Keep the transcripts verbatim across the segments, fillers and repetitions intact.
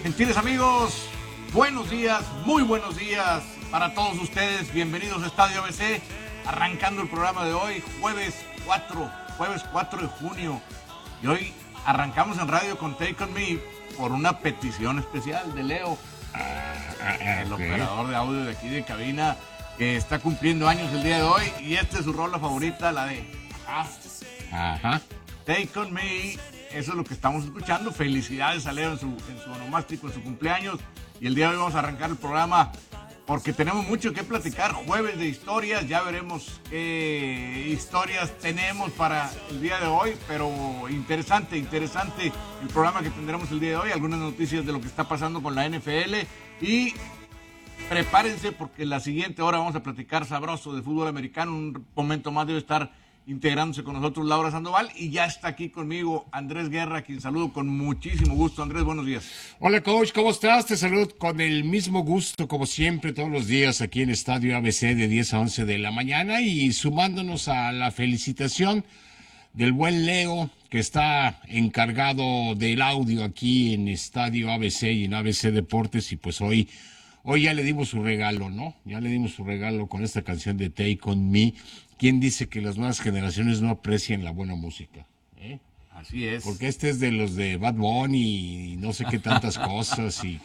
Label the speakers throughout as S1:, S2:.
S1: Gentiles amigos, buenos días, muy buenos días para todos ustedes. Bienvenidos a Estadio A B C, arrancando el programa de hoy, jueves cuatro, jueves cuatro de junio. Y hoy arrancamos en radio con Take On Me por una petición especial de Leo, el operador de audio de aquí de cabina, que está cumpliendo años el día de hoy. Y esta es su rola favorita, la de Ajá. Ajá. Take On Me. Eso es lo que estamos escuchando. Felicidades a Leo en su, en su onomástico, en su cumpleaños. Y el día de hoy vamos a arrancar el programa porque tenemos mucho que platicar. Jueves de historias. Ya veremos qué historias tenemos para el día de hoy. Pero interesante, interesante el programa que tendremos el día de hoy. Algunas noticias de lo que está pasando con la N F L. Y prepárense porque en la siguiente hora vamos a platicar sabroso de fútbol americano. Un momento más debe estar integrándose con nosotros Laura Sandoval, y ya está aquí conmigo Andrés Guerra, a quien saludo con muchísimo gusto. Andrés, buenos días.
S2: Hola, coach, ¿cómo estás? Te saludo con el mismo gusto, como siempre, todos los días aquí en Estadio A B C de diez a once de la mañana, y sumándonos a la felicitación del buen Leo, que está encargado del audio aquí en Estadio A B C y en A B C Deportes, y pues hoy Hoy ya le dimos su regalo, ¿no? Ya le dimos su regalo con esta canción de Take On Me. ¿Quién dice que las nuevas generaciones no aprecian la buena música? ¿Eh?
S1: Así es.
S2: Porque este es de los de Bad Bunny y no sé qué tantas cosas y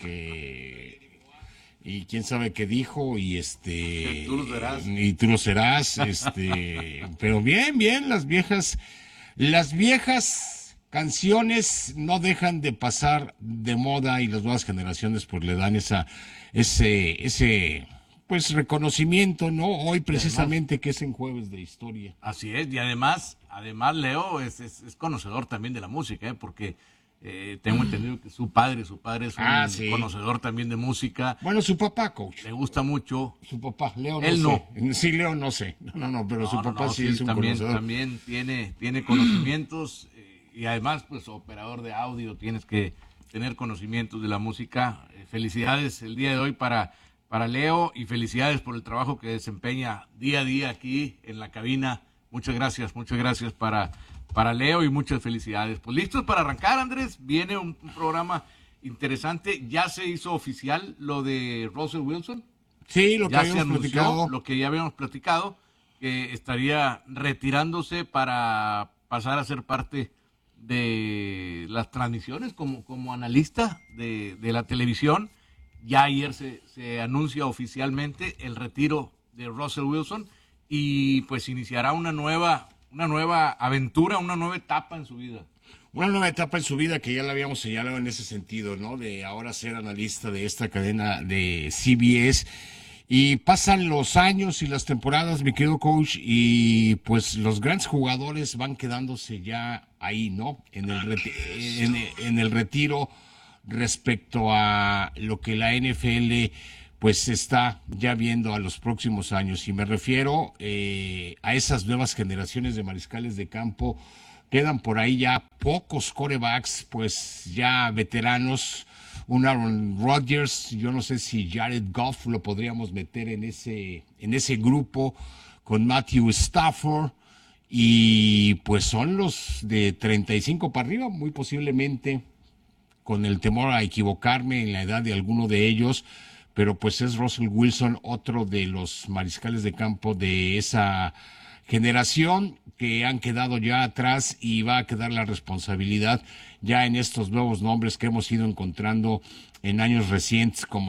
S2: que... Y quién sabe qué dijo y este...
S1: Tú lo serás.
S2: Y tú lo serás, este... Pero bien, bien, las viejas... Las viejas... canciones no dejan de pasar de moda, y las nuevas generaciones pues le dan esa ese ese pues reconocimiento, ¿no? Hoy precisamente, además, que es en Jueves de Historia.
S1: Así es, y además además Leo es, es, es conocedor también de la música, ¿eh? Porque eh, tengo entendido que su padre, su padre es un
S2: ah, sí.
S1: conocedor también de música.
S2: Bueno, su papá, coach.
S1: Le gusta mucho.
S2: Su papá, Leo no
S1: Él
S2: sé.
S1: no.
S2: Sí, Leo no sé. No, no, no, pero
S1: no,
S2: su
S1: no,
S2: papá
S1: no,
S2: sí,
S1: sí
S2: es un
S1: también,
S2: conocedor.
S1: También tiene, tiene conocimientos. Y además, pues, operador de audio, tienes que tener conocimientos de la música. Eh, felicidades el día de hoy para, para Leo, y felicidades por el trabajo que desempeña día a día aquí en la cabina. Muchas gracias, muchas gracias para, para Leo, y muchas felicidades. Pues listos para arrancar, Andrés. Viene un, un programa interesante. Ya se hizo oficial lo de Russell Wilson.
S2: Sí, lo que
S1: ya
S2: habíamos
S1: se anunció,
S2: platicado.
S1: Lo que ya habíamos platicado, que estaría retirándose para pasar a ser parte de las transmisiones como, como analista de, de la televisión. Ya ayer se, se anuncia oficialmente el retiro de Russell Wilson, y pues iniciará una nueva, una nueva aventura, una nueva etapa en su vida.
S2: Una nueva etapa en su vida que ya la habíamos señalado en ese sentido, ¿no? De ahora ser analista de esta cadena de C B S. Y pasan los años y las temporadas, mi querido coach, y pues los grandes jugadores van quedándose ya ahí, ¿no? En el, reti- en, en el retiro respecto a lo que la N F L pues está ya viendo a los próximos años. Y me refiero eh, a esas nuevas generaciones de mariscales de campo. Quedan por ahí ya pocos quarterbacks, pues ya veteranos. Un Aaron Rodgers, yo no sé si Jared Goff lo podríamos meter en ese, en ese grupo, con Matthew Stafford, y pues son los de treinta y cinco para arriba, muy posiblemente, con el temor a equivocarme en la edad de alguno de ellos, pero pues es Russell Wilson, otro de los mariscales de campo de esa generación que han quedado ya atrás, y va a quedar la responsabilidad ya en estos nuevos nombres que hemos ido encontrando en años recientes, como